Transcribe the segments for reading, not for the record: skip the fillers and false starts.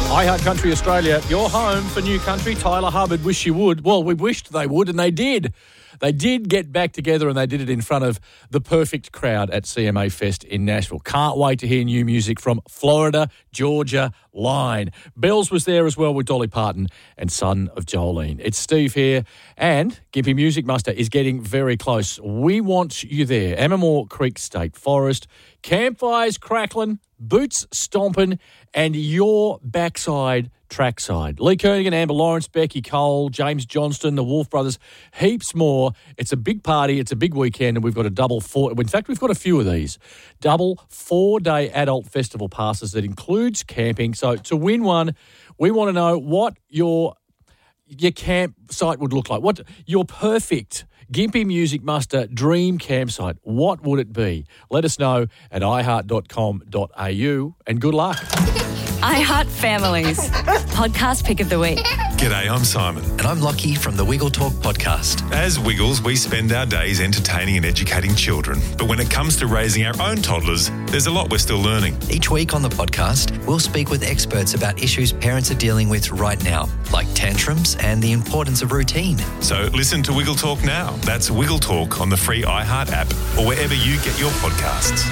iHeart Country Australia, your home for new country. Tyler Hubbard, wish you would. Well, we wished they would, and they did. They did get back together, and they did it in front of the perfect crowd at CMA Fest in Nashville. Can't wait to hear new music from Florida Georgia Line. Bells was there as well with Dolly Parton and Son of Jolene. It's Steve here, and Gympie Music Muster is getting very close. We want you there. Ammermoor Creek State Forest, campfires crackling, boots stomping, and your backside trackside. Lee Kernaghan, Amber Lawrence, Becky Cole, James Johnston, the Wolf Brothers, heaps more. It's a big weekend, it's a big weekend, and we've got a double four. In fact, we've got a few of these. Double 4-day adult festival passes that includes camping. So to win one, we want to know what your campsite would look like. What your perfect Gympie Music Muster dream campsite, what would it be? Let us know at iheart.com.au, and good luck. iHeart Families, podcast pick of the week. G'day, I'm Simon. And I'm Lockie from the Wiggle Talk podcast. As Wiggles, we spend our days entertaining and educating children. But when it comes to raising our own toddlers, there's a lot we're still learning. Each week on the podcast, we'll speak with experts about issues parents are dealing with right now, like tantrums and the importance of routine. So listen to Wiggle Talk now. That's Wiggle Talk on the free iHeart app or wherever you get your podcasts.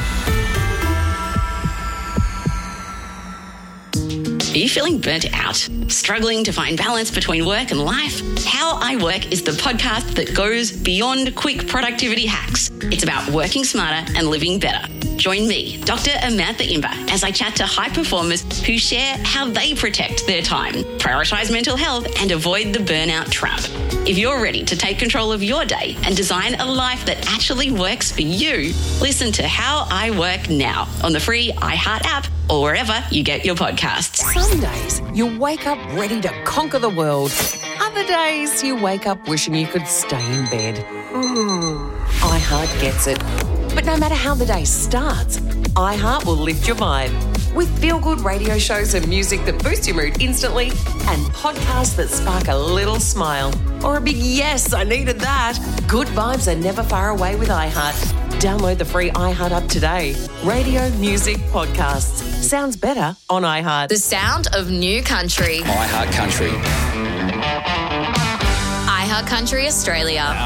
Are you feeling burnt out? Struggling to find balance between work and life? How I Work is the podcast that goes beyond quick productivity hacks. It's about working smarter and living better. Join me, Dr. Amantha Imber, as I chat to high performers who share how they protect their time, prioritise mental health, and avoid the burnout trap. If you're ready to take control of your day and design a life that actually works for you, listen to How I Work now on the free iHeart app or wherever you get your podcasts. Some days you wake up ready to conquer the world. Other days you wake up wishing you could stay in bed. iHeart gets it. But no matter how the day starts, iHeart will lift your vibe. With feel-good radio shows and music that boost your mood instantly, and podcasts that spark a little smile or a big yes, I needed that. Good vibes are never far away with iHeart. Download the free iHeart app today. Radio, music, podcasts. Sounds better on iHeart. The sound of new country. iHeart Country. iHeart Country Australia.